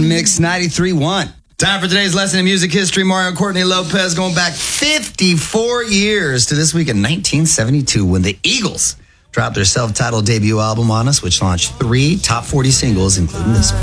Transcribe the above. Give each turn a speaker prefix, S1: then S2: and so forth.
S1: on Mix 93.1. Time for today's lesson in music history. Mario and Courtney Lopez going back 54 years to this week in 1972 when the Eagles dropped their self-titled debut album on us, which launched 3 top 40 singles, including this one.